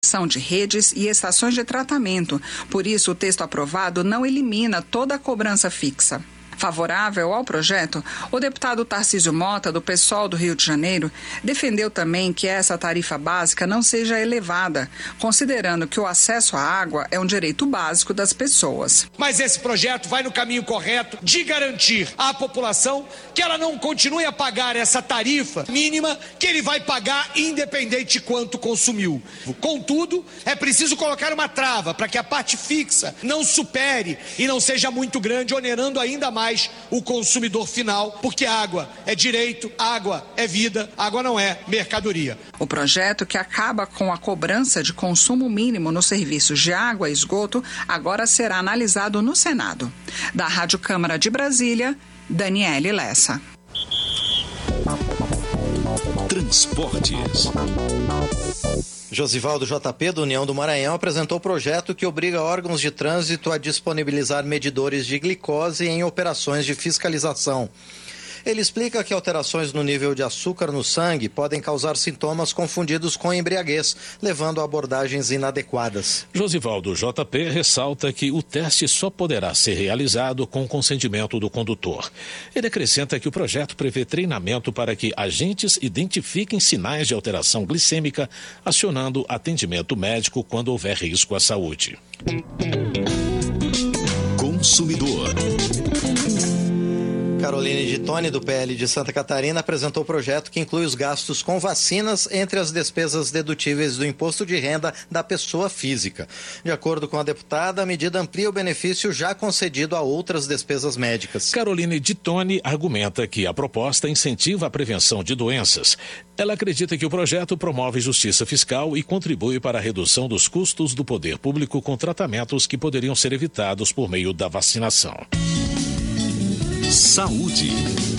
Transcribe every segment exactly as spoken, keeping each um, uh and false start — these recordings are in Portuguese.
São de redes e estações de tratamento. Por isso, o texto aprovado não elimina toda a cobrança fixa. Favorável ao projeto, o deputado Tarcísio Mota, do PSOL do Rio de Janeiro, defendeu também que essa tarifa básica não seja elevada, considerando que o acesso à água é um direito básico das pessoas. Mas esse projeto vai no caminho correto de garantir à população que ela não continue a pagar essa tarifa mínima que ele vai pagar independente de quanto consumiu. Contudo, é preciso colocar uma trava para que a parte fixa não supere e não seja muito grande, onerando ainda mais o consumidor final, porque água é direito, água é vida, água não é mercadoria. O projeto, que acaba com a cobrança de consumo mínimo nos serviços de água e esgoto, agora será analisado no Senado. Da Rádio Câmara de Brasília, Daniele Lessa. Transportes. Josivaldo J P, do União do Maranhão, apresentou o projeto que obriga órgãos de trânsito a disponibilizar medidores de glicose em operações de fiscalização. Ele explica que alterações no nível de açúcar no sangue podem causar sintomas confundidos com embriaguez, levando a abordagens inadequadas. Josivaldo J P ressalta que o teste só poderá ser realizado com consentimento do condutor. Ele acrescenta que o projeto prevê treinamento para que agentes identifiquem sinais de alteração glicêmica, acionando atendimento médico quando houver risco à saúde. Consumidor. Caroline Gittoni, do P L de Santa Catarina, apresentou o projeto que inclui os gastos com vacinas entre as despesas dedutíveis do imposto de renda da pessoa física. De acordo com a deputada, a medida amplia o benefício já concedido a outras despesas médicas. Caroline Gittoni argumenta que a proposta incentiva a prevenção de doenças. Ela acredita que o projeto promove justiça fiscal e contribui para a redução dos custos do poder público com tratamentos que poderiam ser evitados por meio da vacinação. Saúde.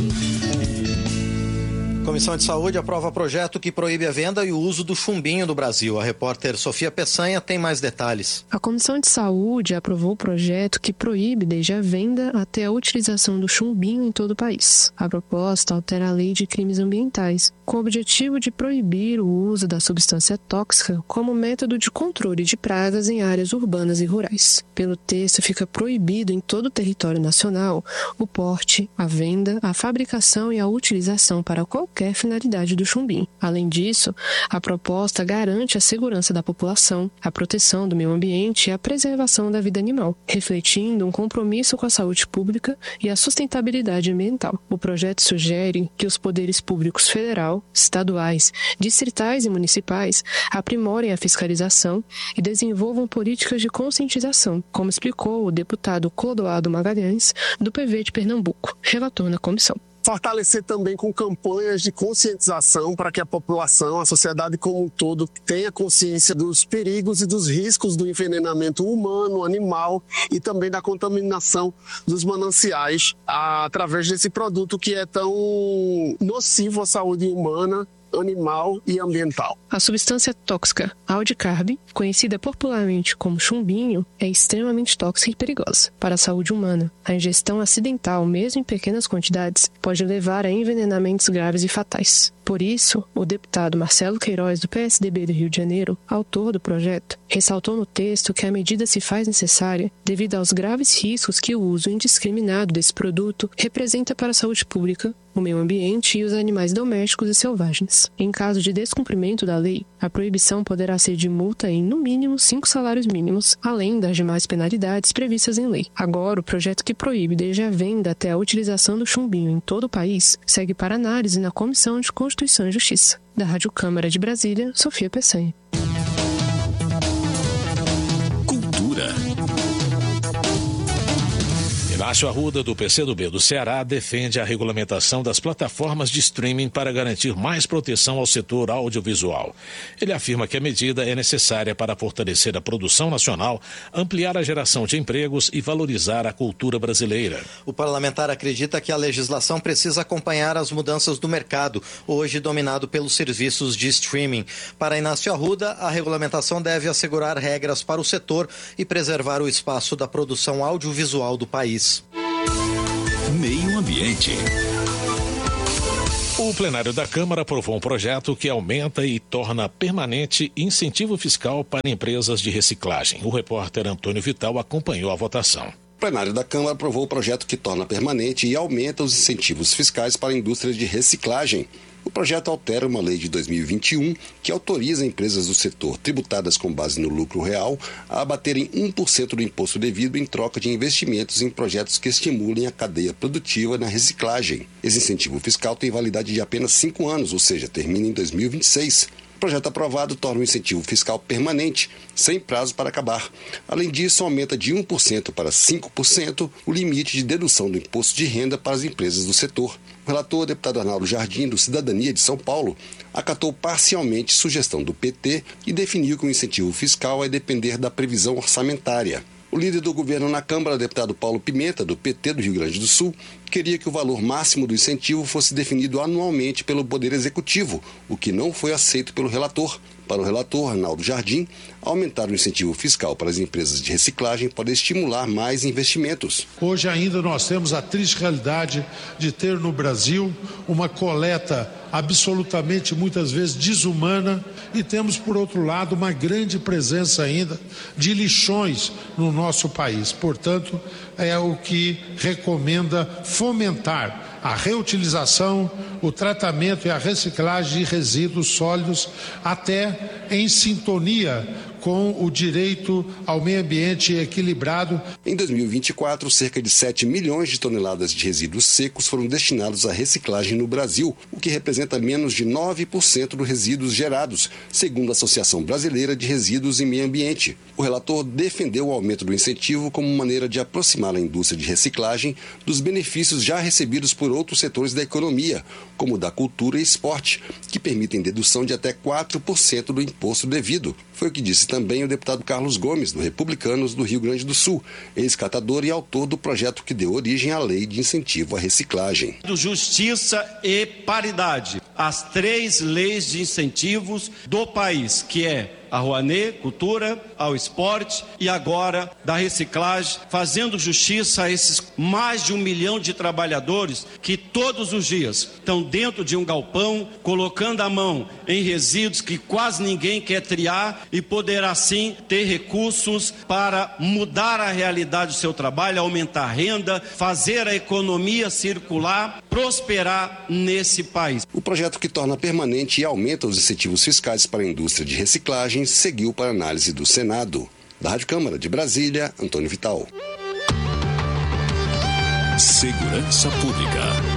Comissão de Saúde aprova projeto que proíbe a venda e o uso do chumbinho do Brasil. A repórter Sofia Peçanha tem mais detalhes. A Comissão de Saúde aprovou o projeto que proíbe desde a venda até a utilização do chumbinho em todo o país. A proposta altera a Lei de Crimes Ambientais, com o objetivo de proibir o uso da substância tóxica como método de controle de pragas em áreas urbanas e rurais. Pelo texto, fica proibido em todo o território nacional o porte, a venda, a fabricação e a utilização para qualquer qualquer finalidade do chumbinho. Além disso, a proposta garante a segurança da população, a proteção do meio ambiente e a preservação da vida animal, refletindo um compromisso com a saúde pública e a sustentabilidade ambiental. O projeto sugere que os poderes públicos federal, estaduais, distritais e municipais aprimorem a fiscalização e desenvolvam políticas de conscientização, como explicou o deputado Clodoaldo Magalhães, do P V de Pernambuco, relator na comissão. Fortalecer também com campanhas de conscientização para que a população, a sociedade como um todo, tenha consciência dos perigos e dos riscos do envenenamento humano, animal e também da contaminação dos mananciais através desse produto que é tão nocivo à saúde humana, animal e ambiental. A substância tóxica aldicarb, conhecida popularmente como chumbinho, é extremamente tóxica e perigosa para a saúde humana. A ingestão acidental, mesmo em pequenas quantidades, pode levar a envenenamentos graves e fatais. Por isso, o deputado Marcelo Queiroz, do P S D B do Rio de Janeiro, autor do projeto, ressaltou no texto que a medida se faz necessária devido aos graves riscos que o uso indiscriminado desse produto representa para a saúde pública, o meio ambiente e os animais domésticos e selvagens. Em caso de descumprimento da lei, a proibição poderá ser de multa em, no mínimo, cinco salários mínimos, além das demais penalidades previstas em lei. Agora, o projeto que proíbe desde a venda até a utilização do chumbinho em todo o país segue para análise na Comissão de Constituição e Justiça. Da Rádio Câmara de Brasília, Sofia Peçanha. Cultura. Inácio Arruda, do P C do B do Ceará, defende a regulamentação das plataformas de streaming para garantir mais proteção ao setor audiovisual. Ele afirma que a medida é necessária para fortalecer a produção nacional, ampliar a geração de empregos e valorizar a cultura brasileira. O parlamentar acredita que a legislação precisa acompanhar as mudanças do mercado, hoje dominado pelos serviços de streaming. Para Inácio Arruda, a regulamentação deve assegurar regras para o setor e preservar o espaço da produção audiovisual do país. Meio Ambiente. O O plenário da Câmara aprovou um projeto que aumenta e torna permanente incentivo fiscal para empresas de reciclagem. O repórter Antônio Vital acompanhou a votação. O plenário da Câmara aprovou o projeto que torna permanente e aumenta os incentivos fiscais para a indústria de reciclagem. O projeto altera uma lei de dois mil e vinte e um que autoriza empresas do setor tributadas com base no lucro real a abaterem um por cento do imposto devido em troca de investimentos em projetos que estimulem a cadeia produtiva na reciclagem. Esse incentivo fiscal tem validade de apenas cinco anos, ou seja, termina em dois mil e vinte e seis. O projeto aprovado torna o incentivo fiscal permanente, sem prazo para acabar. Além disso, aumenta de um por cento para cinco por cento o limite de dedução do imposto de renda para as empresas do setor. O relator, deputado Arnaldo Jardim, do Cidadania de São Paulo, acatou parcialmente sugestão do P T e definiu que o incentivo fiscal é depender da previsão orçamentária. O líder do governo na Câmara, deputado Paulo Pimenta, do P T do Rio Grande do Sul, queria que o valor máximo do incentivo fosse definido anualmente pelo Poder Executivo, o que não foi aceito pelo relator. Para o relator, Arnaldo Jardim, aumentar o incentivo fiscal para as empresas de reciclagem pode estimular mais investimentos. Hoje ainda nós temos a triste realidade de ter no Brasil uma coleta absolutamente, muitas vezes, desumana e temos, por outro lado, uma grande presença ainda de lixões no nosso país. Portanto, é o que recomenda fomentar a reutilização, o tratamento e a reciclagem de resíduos sólidos, até em sintonia com o direito ao meio ambiente equilibrado. Em dois mil e vinte e quatro, cerca de sete milhões de toneladas de resíduos secos foram destinados à reciclagem no Brasil, o que representa menos de nove por cento dos resíduos gerados, segundo a Associação Brasileira de Resíduos e Meio Ambiente. O relator defendeu o aumento do incentivo como maneira de aproximar a indústria de reciclagem dos benefícios já recebidos por outros setores da economia, como da cultura e esporte, que permitem dedução de até quatro por cento do imposto devido. Foi o que disse também o deputado Carlos Gomes, do Republicanos do Rio Grande do Sul, ex-catador e autor do projeto que deu origem à Lei de Incentivo à Reciclagem. Justiça e paridade, as três leis de incentivos do país, que é a Rouanet, cultura, ao esporte e agora da reciclagem, fazendo justiça a esses mais de um milhão de trabalhadores que todos os dias estão dentro de um galpão, colocando a mão em resíduos que quase ninguém quer triar e poder assim ter recursos para mudar a realidade do seu trabalho, aumentar a renda, fazer a economia circular, prosperar nesse país. O projeto que torna permanente e aumenta os incentivos fiscais para a indústria de reciclagem seguiu para análise do Senado. Da Rádio Câmara de Brasília, Antônio Vital. Segurança Pública.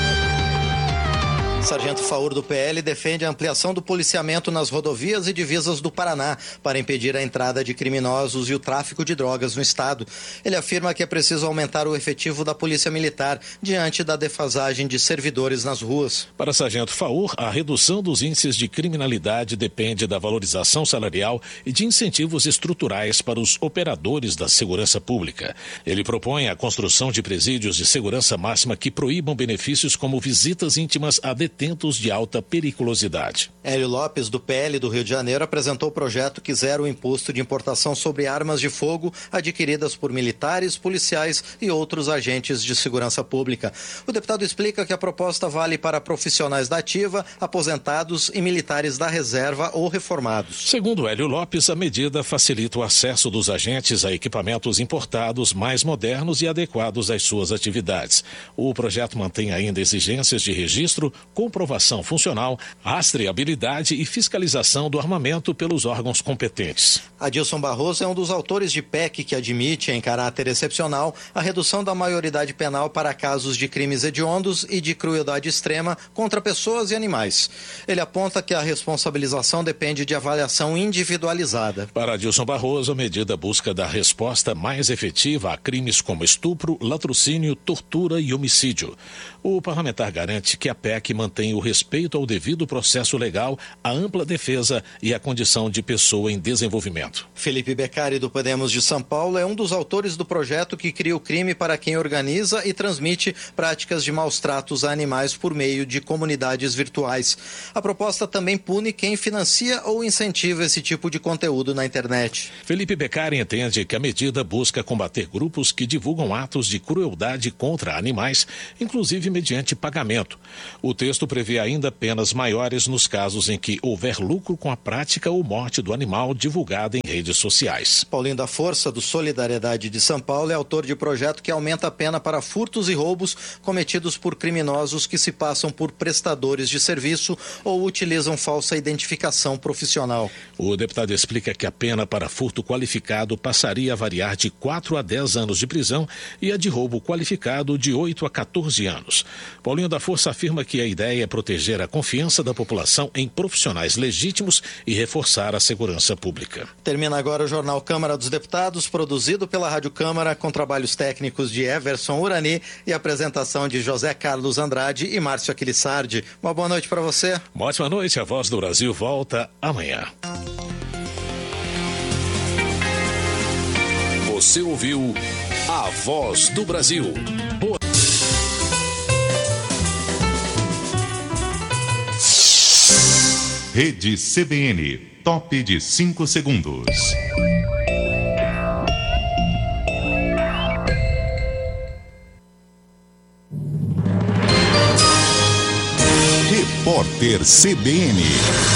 Sargento Faur do P L defende a ampliação do policiamento nas rodovias e divisas do Paraná para impedir a entrada de criminosos e o tráfico de drogas no estado. Ele afirma que é preciso aumentar o efetivo da Polícia Militar diante da defasagem de servidores nas ruas. Para Sargento Faur, a redução dos índices de criminalidade depende da valorização salarial e de incentivos estruturais para os operadores da segurança pública. Ele propõe a construção de presídios de segurança máxima que proíbam benefícios como visitas íntimas a detentos de alta periculosidade. Hélio Lopes, do P L do Rio de Janeiro, apresentou o projeto que zera o imposto de importação sobre armas de fogo adquiridas por militares, policiais e outros agentes de segurança pública. O deputado explica que a proposta vale para profissionais da ativa, aposentados e militares da reserva ou reformados. Segundo Hélio Lopes, a medida facilita o acesso dos agentes a equipamentos importados mais modernos e adequados às suas atividades. O projeto mantém ainda exigências de registro, comprovação funcional, rastreabilidade e fiscalização do armamento pelos órgãos competentes. Adilson Barroso é um dos autores de P E C que admite, em caráter excepcional, a redução da maioridade penal para casos de crimes hediondos e de crueldade extrema contra pessoas e animais. Ele aponta que a responsabilização depende de avaliação individualizada. Para Adilson Barroso, a medida busca dar resposta mais efetiva a crimes como estupro, latrocínio, tortura e homicídio. O parlamentar garante que a P E C mantém o respeito ao devido processo legal, a ampla defesa e a condição de pessoa em desenvolvimento. Felipe Beccari, do Podemos de São Paulo, é um dos autores do projeto que cria o crime para quem organiza e transmite práticas de maus tratos a animais por meio de comunidades virtuais. A proposta também pune quem financia ou incentiva esse tipo de conteúdo na internet. Felipe Beccari entende que a medida busca combater grupos que divulgam atos de crueldade contra animais, inclusive mediante pagamento. O texto texto prevê ainda penas maiores nos casos em que houver lucro com a prática ou morte do animal divulgada em redes sociais. Paulinho da Força, do Solidariedade de São Paulo, é autor de projeto que aumenta a pena para furtos e roubos cometidos por criminosos que se passam por prestadores de serviço ou utilizam falsa identificação profissional. O deputado explica que a pena para furto qualificado passaria a variar de quatro a dez anos de prisão e a de roubo qualificado de oito a quatorze anos. Paulinho da Força afirma que a ideia é proteger a confiança da população em profissionais legítimos e reforçar a segurança pública. Termina agora o Jornal Câmara dos Deputados, produzido pela Rádio Câmara, com trabalhos técnicos de Everson Urani e apresentação de José Carlos Andrade e Márcio Aquilissardi. Uma boa noite para você. Uma ótima noite. A Voz do Brasil volta amanhã. Você ouviu A Voz do Brasil. Boa... Rede C B N, top de cinco segundos. Repórter C B N.